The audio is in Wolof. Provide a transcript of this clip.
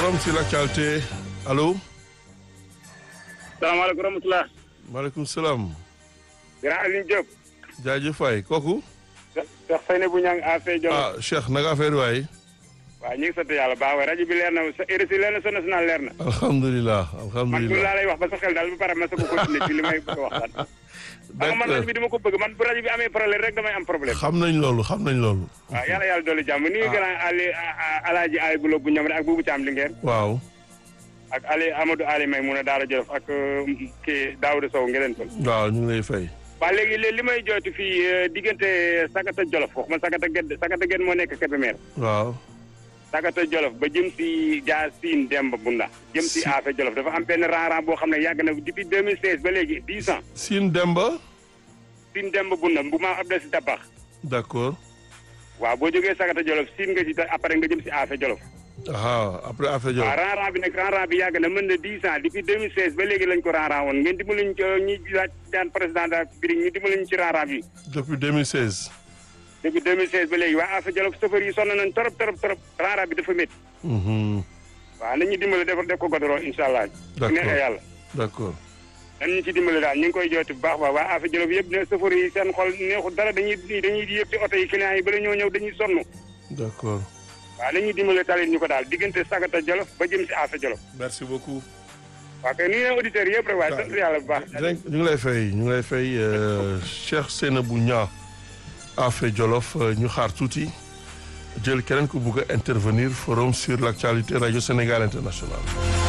forum sur l'actualité allo. salaamaaleykum wa rahmatulah. maaleykum salaam. grand Alioune Diop. jaajëf waay kooku. Cheikh Seynabou Niang affaire Jolof. ah Cheikh naka affaire waay. waaw ñu ngi sant yàlla baax waay rajo bi leer na sa RSI leer na sa national leer na. alhamdulilah man alhamdulilah. laa lay wax ba sa xel daal ba pare ma sa ko continuer ci li may bëgg a waxtaan. d'accord man rajo bi dama ko bëgg man bu rajo bi amee problème rek damay am problème. xam nañ loolu xam nañ loolu. waaw yàlla doole jàmm ni grand Alaaji Ali Gulo bu ñoom rek ak Boubou Thiam Linguère. waaw. ak Ali Amadou Ali May mun a Daara Jolof ak kii Daouda Sow ngeen toll. waaw ñu ngi lay fay. waaw léegi li may jooytu fii diggante Sagata Jolof wax ma Sagata Ged moo nekk Kébémer. waaw. Sagata Jolof ba jëm si Dia Sine Demba Bunda jëm si Afe Jolof dafa am benn rang-rang boo xam ne yàgg na depuis 2016 ba léegi 10 ans. Sine Demba. Sine Demba Bunda bu ma Abdou Si Tabax. d'accord. waaw boo jógee Sagata Jolof Sine nga ci après nga jëm si Afe Jolof. après affaire Jolof. waaw rang-rang bi nag rang-rang bi yàgg na mën na 10 ans depuis 2016 ba léegi lañ ko rang-rang woon ngeen dimbali ñu ñi laaj daan président de la République ñu dimbali ñu ci rang-rang bi. depuis 2016. depuis 2016 ba léegi waa Afe Jolof chauffeur yi sonn nañ trop rang-rang bi dafa métti. waaw nañ ñu dimbali def ko godoro incha allah. d'accord neexee yàlla. d'accord. dañ ñu ci dimbali daal ñu ngi koy jooytu bu baax waa Afe Jolof yëpp ne chauffeur yi seen xol neexul dara dañuy yëpp ci oto yi clients yi bala ñoo ñëw dañuy sonn. d'accord. waaw nañuy dimbali talit ñu ko daal diggante Sagata Jolof ba jëm si Afe Jolof. merci beaucoup. waaw kay nuyu na auditeurs yëpp rek waaye sant yàlla bu baax. ñu ngi lay fay Cheikh Seynabou Niang Afe Jolof ñu xaar tuuti jël keneen ku bugg a intervenir forum sur l'actualité radio Sénégal International.